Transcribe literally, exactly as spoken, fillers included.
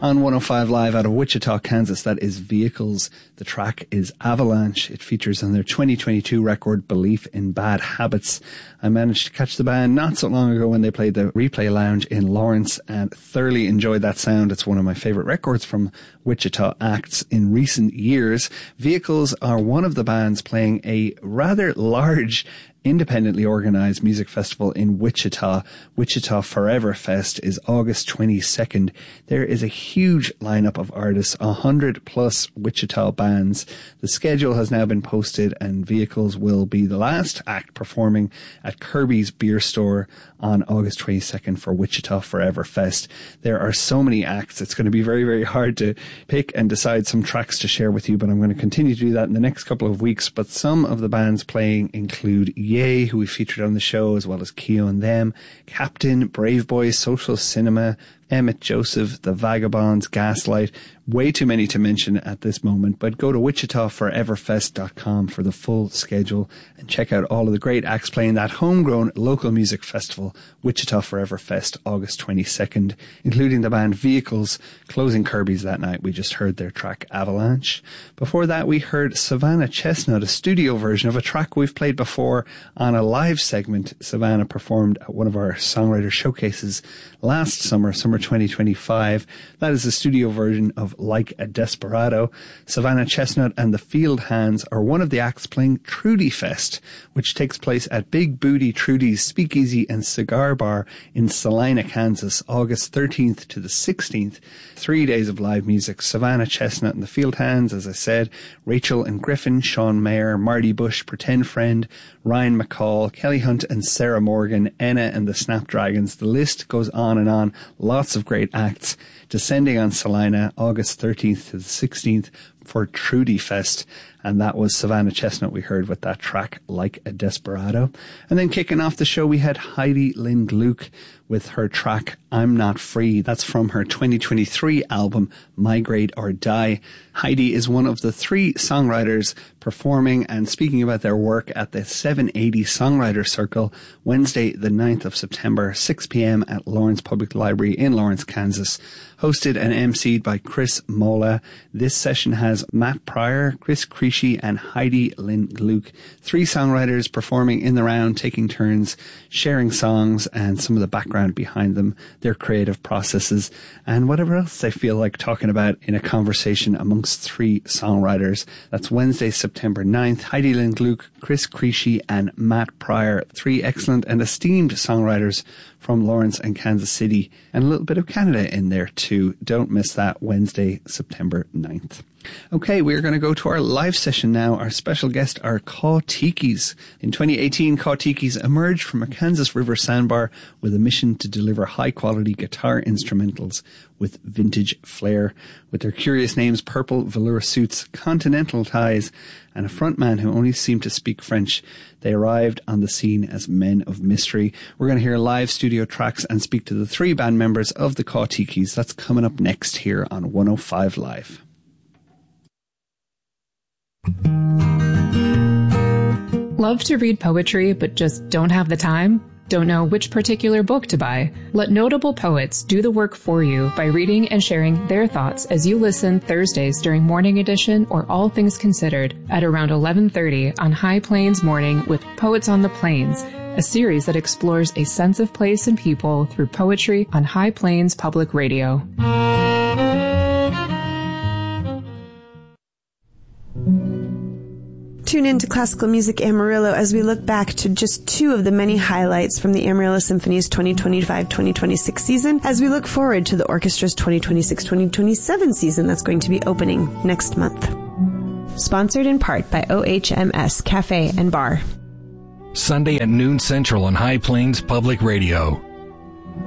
On one oh five Live out of Wichita, Kansas, that is Vehicles. The track is Avalanche. It features on their twenty twenty-two record Belief in Bad Habits. I managed to catch the band not so long ago when they played the Replay Lounge in Lawrence and thoroughly enjoyed that sound. It's one of my favorite records from Wichita acts in recent years. Vehicles are one of the bands playing a rather large independently organized music festival in Wichita. Wichita Forever Fest is August twenty-second. There is a huge lineup of artists, a hundred plus Wichita bands. The schedule has now been posted and Vehicles will be the last act performing at Kirby's Beer Store on August twenty-second for Wichita Forever Fest. There are so many acts, it's going to be very, very hard to pick and decide some tracks to share with you, but I'm going to continue to do that in the next couple of weeks. But some of the bands playing include Yay, who we featured on the show, as well as Keo and Them, Captain, Brave Boys, Social Cinema, Emmett Joseph, The Vagabonds, Gaslight. Way too many to mention at this moment, but go to wichita forever fest dot com for the full schedule and check out all of the great acts playing that homegrown local music festival, Wichita Forever Fest, August twenty-second, including the band Vehicles, closing Kirby's that night. We just heard their track Avalanche. Before that, we heard Savannah Chestnut, a studio version of a track we've played before on a live segment. Savannah performed at one of our songwriter showcases last summer, summer twenty twenty-five. That is a studio version of Like a Desperado. Savannah Chestnut and the Field Hands are one of the acts playing Trudy Fest, which takes place at Big Booty Trudy's Speakeasy and Cigar Bar in Salina, Kansas, August thirteenth to the sixteenth. Three days of live music. Savannah Chestnut and the Field Hands, as I said, Rachel and Griffin, Sean Mayer, Marty Bush, Pretend Friend, Ryan McCall, Kelly Hunt and Sarah Morgan, Enna and the Snapdragons. The list goes on and on. Lots of great acts. Descending on Salina, August thirteenth to the sixteenth for Trudy Fest. And that was Savannah Chestnut we heard with that track, Like a Desperado. And then kicking off the show, we had Heidi Lynn Gluck with her track, I'm Not Free. That's from her twenty twenty-three album, Migrate or Die. Heidi is one of the three songwriters performing and speaking about their work at the seven eighty Songwriter Circle, Wednesday the ninth of September, six p.m. at Lawrence Public Library in Lawrence, Kansas. Hosted and emceed by Chris Mola. This session has Matt Pryor, Chris Creasy, and Heidi Lynn Gluck. Three songwriters performing in the round, taking turns, sharing songs and some of the background behind them, their creative processes, and whatever else they feel like talking about in a conversation amongst three songwriters. That's Wednesday, September ninth. Heidi Lynn Gluck, Chris Creasy, and Matt Pryor. Three excellent and esteemed songwriters from Lawrence and Kansas City, and a little bit of Canada in there too. Don't miss that, Wednesday, September ninth. Okay, we're going to go to our live session now. Our special guest are Caw Tikis. In twenty eighteen, Caw Tikis emerged from a Kansas River sandbar with a mission to deliver high-quality guitar instrumentals with vintage flair. With their curious names, purple velour suits, continental ties, and a frontman who only seemed to speak French, they arrived on the scene as men of mystery. We're going to hear live studio tracks and speak to the three band members of the Caw Tikis. That's coming up next here on one oh five Live. Love to read poetry, but just don't have the time? Don't know which particular book to buy? Let notable poets do the work for you by reading and sharing their thoughts as you listen Thursdays during Morning Edition or All Things Considered at around eleven thirty on High Plains Morning with Poets on the Plains, a series that explores a sense of place and people through poetry on High Plains Public Radio. Tune in to Classical Music Amarillo as we look back to just two of the many highlights from the Amarillo Symphony's twenty twenty-five twenty twenty-six season, as we look forward to the orchestra's twenty twenty-six twenty twenty-seven season that's going to be opening next month. Sponsored in part by O H M S Cafe and Bar. Sunday at noon Central on High Plains Public Radio.